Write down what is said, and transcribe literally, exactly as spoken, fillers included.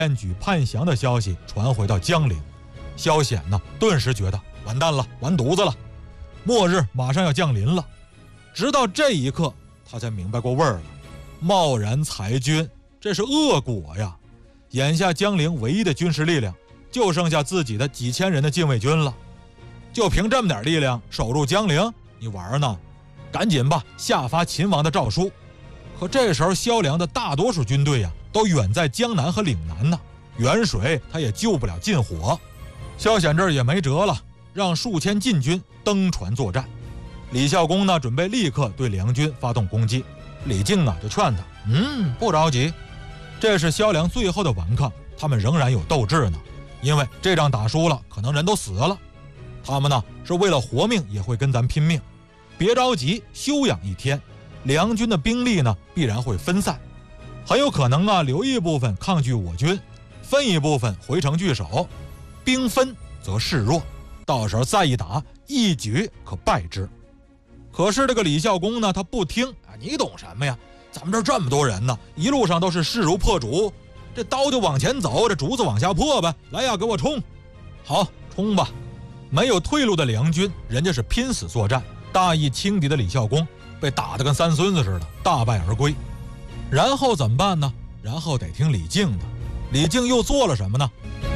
荐举叛降的消息传回到江陵，萧显呢顿时觉得完蛋了，完犊子了，末日马上要降临了。直到这一刻，他才明白过味儿了，贸然裁军，这是恶果呀！眼下江陵唯一的军事力量，就剩下自己的几千人的禁卫军了。就凭这么点力量守住江陵，你玩呢？赶紧吧，下发秦王的诏书。可这时候萧梁的大多数军队呀、啊，都远在江南和岭南呢，远水他也救不了近火。萧显这儿也没辙了，让数千禁军登船作战。李孝公呢，准备立刻对梁军发动攻击。李靖啊，就劝他，嗯，不着急，这是萧梁最后的顽抗，他们仍然有斗志呢。因为这仗打输了，可能人都死了，他们呢是为了活命，也会跟咱拼命。别着急，休养一天。梁军的兵力呢必然会分散，很有可能啊留一部分抗拒我军，分一部分回城据守。兵分则势弱，到时候再一打，一举可败之。可是这个李孝公呢，他不听啊！你懂什么呀？咱们这儿这么多人呢，一路上都是势如破竹，这刀就往前走，这竹子往下破呗！来呀，给我冲！好，冲吧！没有退路的梁军，人家是拼死作战，大意轻敌的李孝公被打得跟三孙子似的，大败而归。然后怎么办呢？然后得听李靖的。李靖又做了什么呢？